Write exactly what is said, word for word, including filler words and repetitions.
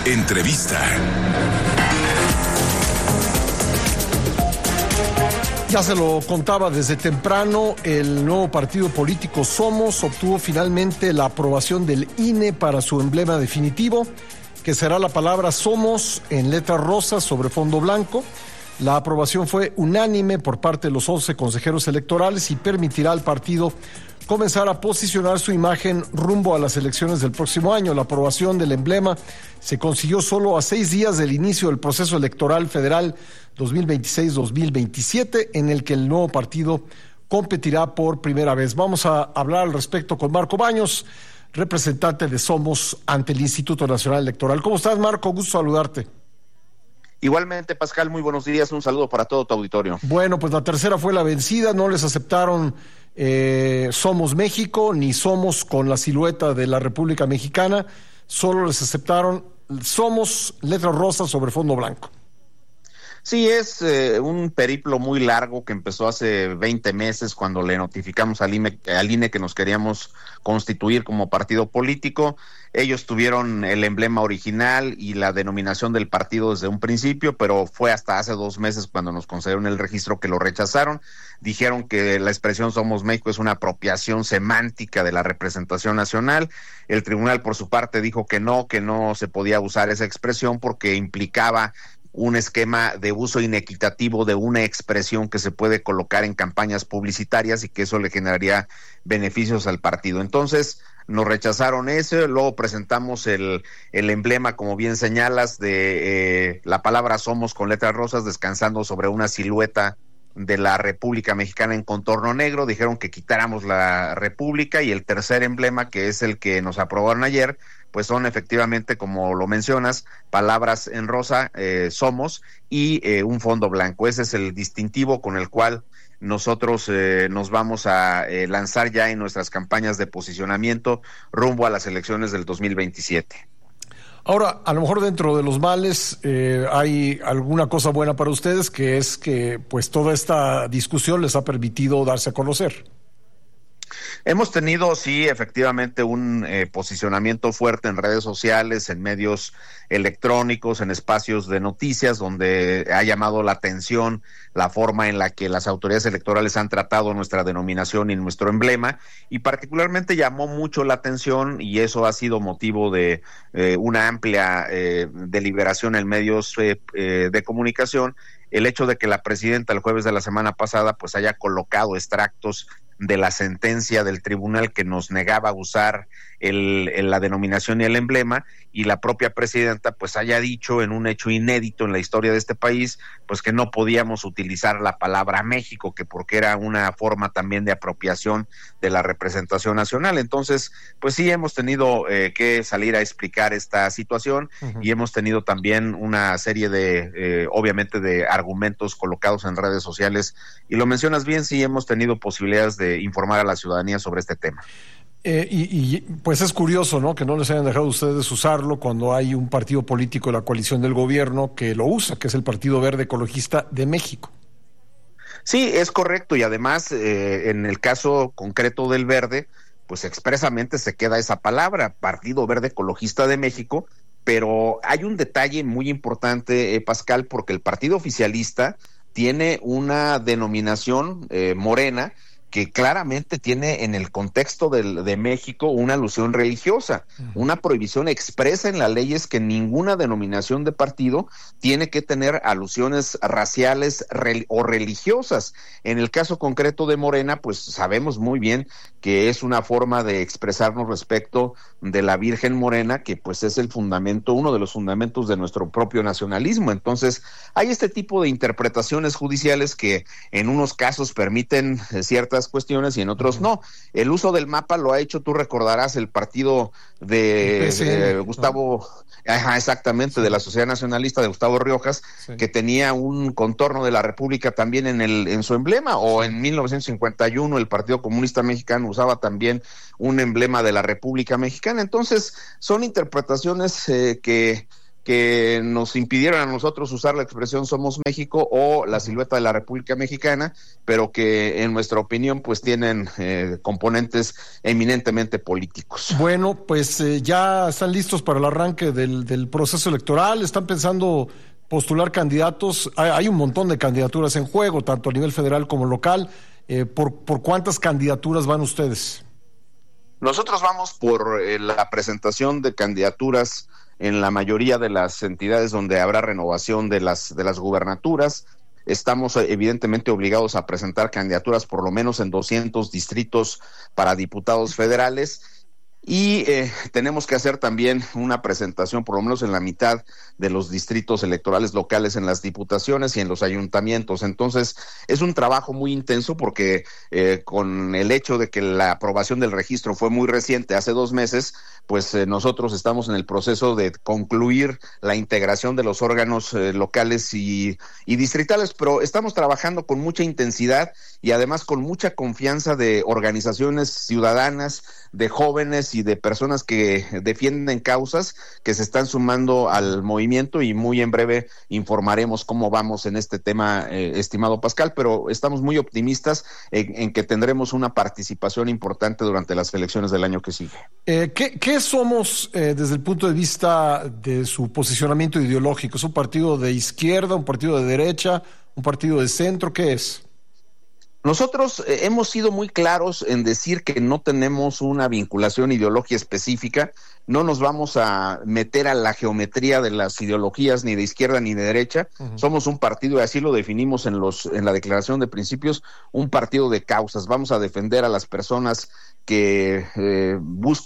Entrevista. Ya se lo contaba desde temprano, el nuevo partido político Somos obtuvo finalmente la aprobación del I N E para su emblema definitivo, que será la palabra Somos en letras rosas sobre fondo blanco. La aprobación fue unánime por parte de los once consejeros electorales y permitirá al partido comenzar a posicionar su imagen rumbo a las elecciones del próximo año. La aprobación del emblema se consiguió solo a seis días del inicio del proceso electoral federal dos mil veintiséis dos mil veintisiete, en el que el nuevo partido competirá por primera vez. Vamos a hablar al respecto con Marco Baños, representante de Somos ante el Instituto Nacional Electoral. ¿Cómo estás, Marco? Gusto saludarte. Igualmente, Pascal, muy buenos días, un saludo para todo tu auditorio. Bueno, pues la tercera fue la vencida, no les aceptaron eh, Somos México, ni Somos con la silueta de la República Mexicana, solo les aceptaron Somos, letras rosas sobre fondo blanco. Sí, es eh, un periplo muy largo que empezó hace veinte meses cuando le notificamos al I N E, al I N E que nos queríamos constituir como partido político. Ellos tuvieron el emblema original y la denominación del partido desde un principio, pero fue hasta hace dos meses cuando nos concedieron el registro que lo rechazaron. Dijeron que la expresión Somos México es una apropiación semántica de la representación nacional. El tribunal, por su parte, dijo que no, que no se podía usar esa expresión porque implicaba un esquema de uso inequitativo de una expresión que se puede colocar en campañas publicitarias y que eso le generaría beneficios al partido. Entonces nos rechazaron eso, luego presentamos el, el emblema, como bien señalas, de eh, la palabra Somos con letras rosas descansando sobre una silueta de la República Mexicana en contorno negro. Dijeron que quitáramos la República, y el tercer emblema, que es el que nos aprobaron ayer, pues son efectivamente, como lo mencionas, palabras en rosa, eh, Somos, y eh, un fondo blanco. Ese es el distintivo con el cual nosotros eh, nos vamos a eh, lanzar ya en nuestras campañas de posicionamiento rumbo a las elecciones del dos mil veintisiete. Ahora, a lo mejor dentro de los males eh, hay alguna cosa buena para ustedes, que es que pues toda esta discusión les ha permitido darse a conocer. Hemos tenido, sí, efectivamente, un eh, posicionamiento fuerte en redes sociales, en medios electrónicos, en espacios de noticias, donde ha llamado la atención la forma en la que las autoridades electorales han tratado nuestra denominación y nuestro emblema, y particularmente llamó mucho la atención, y eso ha sido motivo de eh, una amplia eh, deliberación en medios eh, eh, de comunicación, el hecho de que la presidenta el jueves de la semana pasada pues haya colocado extractos de la sentencia del tribunal que nos negaba usar el, el, la denominación y el emblema, y la propia presidenta pues haya dicho en un hecho inédito en la historia de este país pues que no podíamos utilizar la palabra México, que porque era una forma también de apropiación de la representación nacional. Entonces pues sí hemos tenido eh, que salir a explicar esta situación. Uh-huh. Y hemos tenido también una serie de eh, obviamente de argumentos colocados en redes sociales, y lo mencionas bien, sí hemos tenido posibilidades de informar a la ciudadanía sobre este tema. Eh, y, y pues es curioso, ¿no?, que no les hayan dejado ustedes usarlo cuando hay un partido político de la coalición del gobierno que lo usa, que es el Partido Verde Ecologista de México. Sí, es correcto, y además eh, en el caso concreto del Verde, pues expresamente se queda esa palabra, Partido Verde Ecologista de México, pero hay un detalle muy importante, eh, Pascal, porque el partido oficialista tiene una denominación eh, morena, que claramente tiene en el contexto del, de México una alusión religiosa. Uh-huh. Una prohibición expresa en la ley es que ninguna denominación de partido tiene que tener alusiones raciales re, o religiosas. En el caso concreto de Morena, pues sabemos muy bien que es una forma de expresarnos respecto de la Virgen Morena, que pues es el fundamento, uno de los fundamentos de nuestro propio nacionalismo. Entonces, hay este tipo de interpretaciones judiciales que en unos casos permiten ciertas cuestiones y en otros no. El uso del mapa lo ha hecho, tú recordarás, el partido de eh, Gustavo, ajá, exactamente, de la Sociedad Nacionalista de Gustavo Riojas, sí, que tenía un contorno de la República también en el en su emblema, o en mil novecientos cincuenta y uno el Partido Comunista Mexicano usaba también un emblema de la República Mexicana. Entonces, son interpretaciones eh, que que nos impidieron a nosotros usar la expresión Somos México o la silueta de la República Mexicana, pero que en nuestra opinión pues tienen eh, componentes eminentemente políticos. Bueno, pues eh, ya están listos para el arranque del, del proceso electoral, están pensando postular candidatos, hay, hay un montón de candidaturas en juego, tanto a nivel federal como local. Eh, ¿por, ¿Por cuántas candidaturas van ustedes? Nosotros vamos por eh, la presentación de candidaturas en la mayoría de las entidades donde habrá renovación de las de las gubernaturas. Estamos evidentemente obligados a presentar candidaturas por lo menos en doscientos distritos para diputados federales. Y eh, tenemos que hacer también una presentación, por lo menos en la mitad de los distritos electorales locales en las diputaciones y en los ayuntamientos. Entonces, es un trabajo muy intenso porque eh, con el hecho de que la aprobación del registro fue muy reciente, hace dos meses, pues eh, nosotros estamos en el proceso de concluir la integración de los órganos eh, locales y, y distritales, pero estamos trabajando con mucha intensidad y además con mucha confianza de organizaciones ciudadanas, de jóvenes y de personas que defienden causas que se están sumando al movimiento, y muy en breve informaremos cómo vamos en este tema, eh, estimado Pascal, pero estamos muy optimistas en, en que tendremos una participación importante durante las elecciones del año que sigue. Eh, ¿qué, ¿Qué somos eh, desde el punto de vista de su posicionamiento ideológico? ¿Es un partido de izquierda, un partido de derecha, un partido de centro? ¿Qué es? Nosotros eh, hemos sido muy claros en decir que no tenemos una vinculación ideológica específica, no nos vamos a meter a la geometría de las ideologías ni de izquierda ni de derecha. Uh-huh. Somos un partido, y así lo definimos en los en la declaración de principios, un partido de causas. Vamos a defender a las personas que eh, buscan